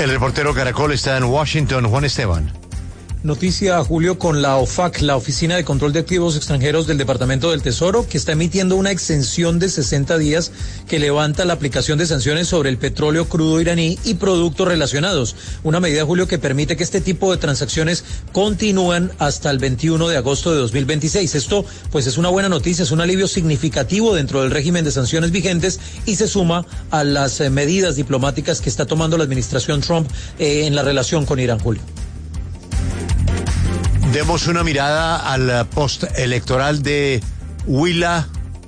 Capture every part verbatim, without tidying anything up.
El reportero Caracol está en Washington, Juan Esteban. Noticia, Julio, con la O F A C, la Oficina de Control de Activos Extranjeros del Departamento del Tesoro, que está emitiendo una exención de sesenta días que levanta la aplicación de sanciones sobre el petróleo crudo iraní y productos relacionados. Una medida, Julio, que permite que este tipo de transacciones continúen hasta el veintiuno de agosto de dos mil veintiséis. Esto, pues, es una buena noticia, es un alivio significativo dentro del régimen de sanciones vigentes y se suma a las eh, medidas diplomáticas que está tomando la administración Trump eh, en la relación con Irán, Julio. Demos una mirada al post electoral de Huila,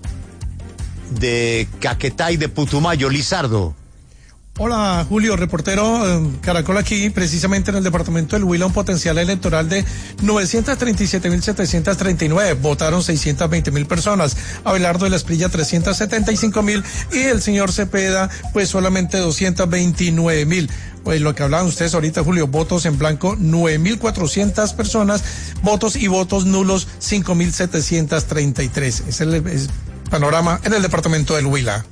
de Caquetá y de Putumayo. Lizardo. Hola, Julio, reportero eh, Caracol aquí, precisamente en el departamento del Huila, un potencial electoral de novecientos treinta y siete mil setecientos treinta y nueve, votaron seiscientos veinte mil personas, Abelardo de la Espriella trescientos setenta y cinco mil y el señor Cepeda pues solamente doscientos veintinueve mil. Pues lo que hablaban ustedes ahorita, Julio, votos en blanco nueve mil cuatrocientas personas, votos y votos nulos cinco mil setecientos treinta y tres. Es el es panorama en el departamento del Huila.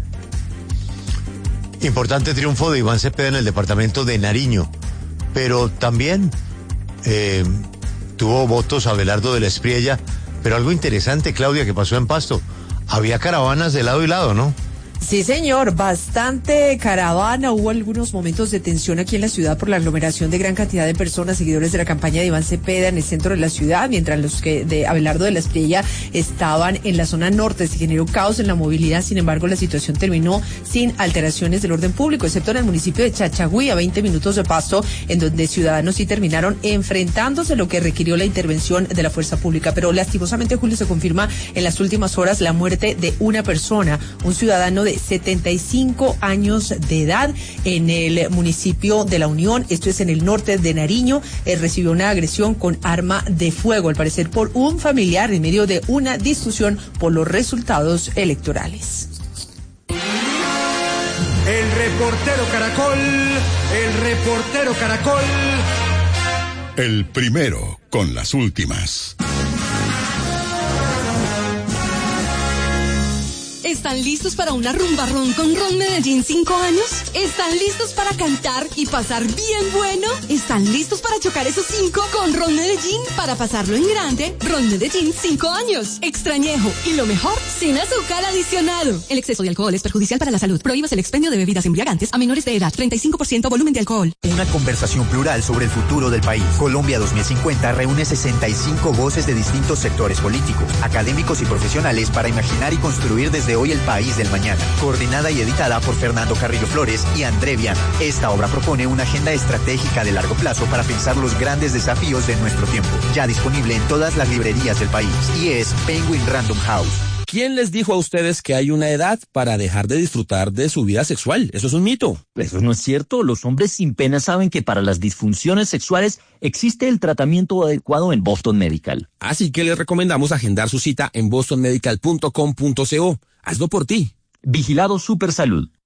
Importante triunfo de Iván Cepeda en el departamento de Nariño, pero también eh, tuvo votos Abelardo de la Espriella, pero algo interesante, Claudia, que pasó en Pasto, había caravanas de lado y lado, ¿no? Sí, señor, bastante caravana. Hubo algunos momentos de tensión aquí en la ciudad por la aglomeración de gran cantidad de personas, seguidores de la campaña de Iván Cepeda en el centro de la ciudad, mientras los que de Abelardo de la Espriella estaban en la zona norte. Se generó caos en la movilidad, sin embargo, la situación terminó sin alteraciones del orden público, excepto en el municipio de Chachagüí, a veinte minutos de Pasto, en donde ciudadanos sí terminaron enfrentándose, lo que requirió la intervención de la fuerza pública. Pero lastimosamente, Julio, se confirma en las últimas horas la muerte de una persona, un ciudadano de setenta y cinco años de edad en el municipio de La Unión, esto es en el norte de Nariño. Él recibió una agresión con arma de fuego, al parecer por un familiar, en medio de una discusión por los resultados electorales. El reportero Caracol, el reportero Caracol. El primero con las últimas. ¿Están listos para una rumbarrón con Ron Medellín cinco años? ¿Están listos para cantar y pasar bien bueno? ¿Están listos para chocar esos cinco con Ron Medellín para pasarlo en grande? Ron Medellín cinco años. Extrañejo. Y lo mejor, sin azúcar adicionado. El exceso de alcohol es perjudicial para la salud. Prohíbas el expendio de bebidas embriagantes a menores de edad. treinta y cinco por ciento volumen de alcohol. Una conversación plural sobre el futuro del país. Colombia dos mil cincuenta reúne sesenta y cinco voces de distintos sectores políticos, académicos y profesionales para imaginar y construir desde hoy el país del mañana. Coordinada y editada por Fernando Carrillo Flores y André Viana. Esta obra propone una agenda estratégica de largo plazo para pensar los grandes desafíos de nuestro tiempo. Ya disponible en todas las librerías del país. Y es Penguin Random House. ¿Quién les dijo a ustedes que hay una edad para dejar de disfrutar de su vida sexual? Eso es un mito. Eso no es cierto. Los hombres sin pena saben que para las disfunciones sexuales existe el tratamiento adecuado en Boston Medical. Así que les recomendamos agendar su cita en boston medical punto com punto co. Hazlo por ti. Vigilado Supersalud.